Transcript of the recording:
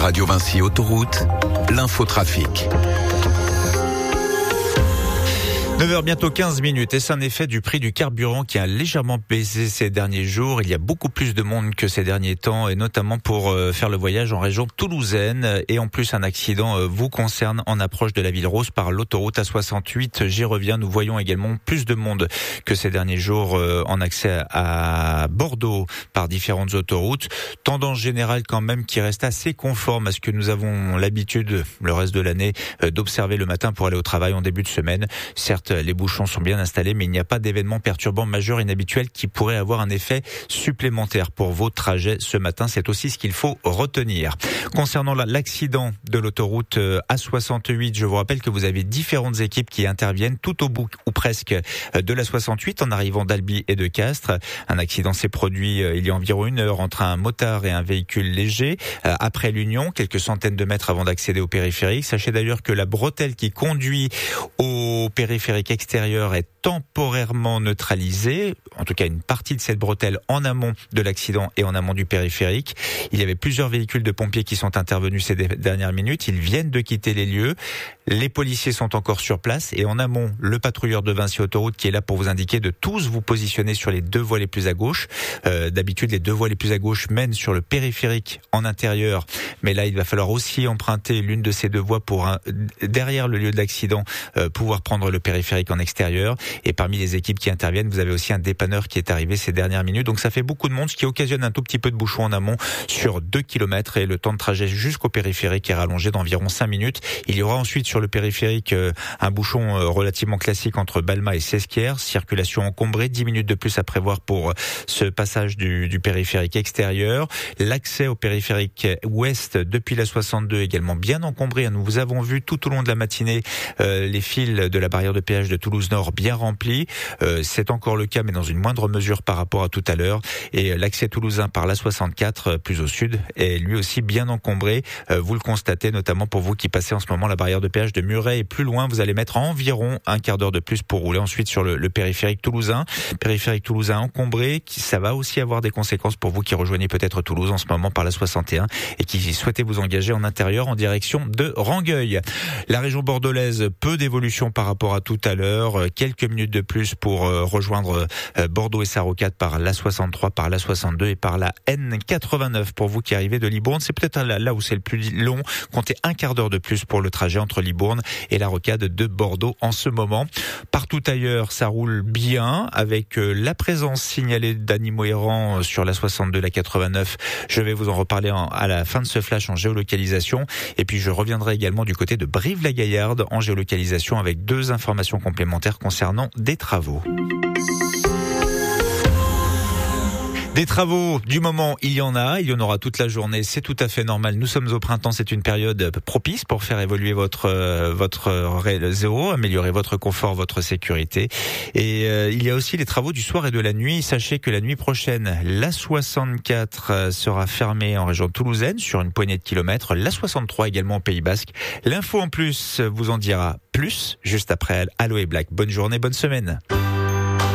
Radio Vinci Autoroute, l'infotrafic. 9h bientôt 15 minutes et c'est un effet du prix du carburant qui a légèrement baissé ces derniers jours. Il y a beaucoup plus de monde que ces derniers temps et notamment pour faire le voyage en région toulousaine. Et en plus un accident vous concerne en approche de la Ville Rose par l'autoroute A68. J'y reviens, nous voyons également plus de monde que ces derniers jours en accès à Bordeaux par différentes autoroutes. Tendance générale quand même qui reste assez conforme à ce que nous avons l'habitude le reste de l'année d'observer le matin pour aller au travail en début de semaine. Certes, les bouchons sont bien installés, mais il n'y a pas d'événement perturbant majeur inhabituel qui pourrait avoir un effet supplémentaire pour vos trajets ce matin. C'est aussi ce qu'il faut retenir. Concernant l'accident de l'autoroute A68, je vous rappelle que vous avez différentes équipes qui interviennent tout au bout ou presque de la 68 en arrivant d'Albi et de Castres. Un accident s'est produit il y a environ 1 heure entre un motard et un véhicule léger après l'Union, quelques centaines de mètres avant d'accéder au périphérique. Sachez d'ailleurs que la bretelle qui conduit au périphérique extérieur est temporairement neutralisée, en tout cas une partie de cette bretelle en amont de l'accident et en amont du périphérique. Il y avait plusieurs véhicules de pompiers qui sont intervenus ces dernières minutes. Ils viennent de quitter les lieux. Les policiers sont encore sur place et en amont, le patrouilleur de Vinci Autoroute qui est là pour vous indiquer de tous vous positionner sur les 2 voies les plus à gauche. D'habitude, les 2 voies les plus à gauche mènent sur le périphérique en intérieur, mais là, il va falloir aussi emprunter l'une de ces 2 voies pour derrière le lieu de l'accident pouvoir prendre le périphérique en extérieur. Et parmi les équipes qui interviennent, vous avez aussi un dépanneur qui est arrivé ces dernières minutes. Donc ça fait beaucoup de monde, ce qui occasionne un tout petit peu de bouchon en amont sur 2 km et le temps de trajet jusqu'au périphérique est rallongé d'environ 5 minutes. Il y aura ensuite sur le périphérique un bouchon relativement classique entre Balma et Sesquières. Circulation encombrée, 10 minutes de plus à prévoir pour ce passage du périphérique extérieur. L'accès au périphérique ouest depuis la 62 également bien encombré. Nous avons vu tout au long de la matinée les fils de la barrière de péage de Toulouse-Nord bien remplis. C'est encore le cas mais dans une moindre mesure par rapport à tout à l'heure. Et l'accès toulousain par la 64 plus au sud est lui aussi bien encombré. Vous le constatez notamment pour vous qui passez en ce moment la barrière de péage de Muret et plus loin, vous allez mettre environ un quart d'heure de plus pour rouler ensuite sur le périphérique toulousain. Périphérique toulousain encombré, ça va aussi avoir des conséquences pour vous qui rejoignez peut-être Toulouse en ce moment par la 61 et qui souhaitez vous engager en intérieur en direction de Rangueil. La région bordelaise, peu d'évolution par rapport à tout à l'heure. Quelques minutes de plus pour rejoindre Bordeaux et Sarrocade par la 63, par la 62 et par la N89 pour vous qui arrivez de Libourne. C'est peut-être là où c'est le plus long. Comptez un quart d'heure de plus pour le trajet entre Libourne et la rocade de Bordeaux en ce moment. Partout ailleurs, ça roule bien avec la présence signalée d'animaux errants sur la 62, la 89. Je vais vous en reparler à la fin de ce flash en géolocalisation. Et puis je reviendrai également du côté de Brive-la-Gaillarde en géolocalisation avec 2 informations complémentaires concernant des travaux. Des travaux, du moment, il y en aura toute la journée, c'est tout à fait normal. Nous sommes au printemps, c'est une période propice pour faire évoluer votre réseau, améliorer votre confort, votre sécurité. Et il y a aussi les travaux du soir et de la nuit. Sachez que la nuit prochaine, la 64 sera fermée en région toulousaine sur une poignée de kilomètres, la 63 également au Pays Basque. L'info en plus vous en dira plus juste après Allo et Black. Bonne journée, bonne semaine.